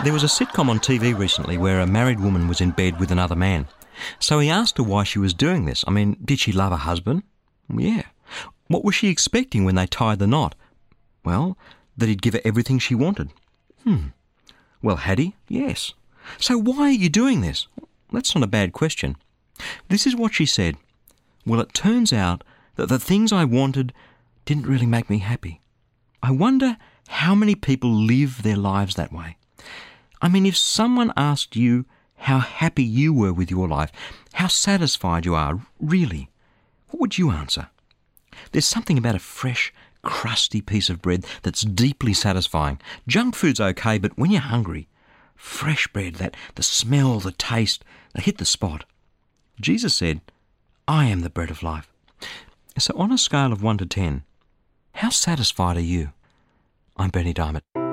There was a sitcom on TV recently where a married woman was in bed with another man. So he asked her why she was doing this. I mean, did she love her husband? Yeah. What was she expecting when they tied the knot? Well, that he'd give her everything she wanted. Well, had he? Yes. So why are you doing this? That's not a bad question. This is what she said. Well, it turns out that the things I wanted didn't really make me happy. I wonder how many people live their lives that way. I mean, if someone asked you how happy you were with your life, how satisfied you are, really, what would you answer? There's something about a fresh, crusty piece of bread that's deeply satisfying. Junk food's okay, but when you're hungry, fresh bread, the smell, the taste, they hit the spot. Jesus said, I am the bread of life. So on a scale of 1 to 10, how satisfied are you? I'm Berni Dymet.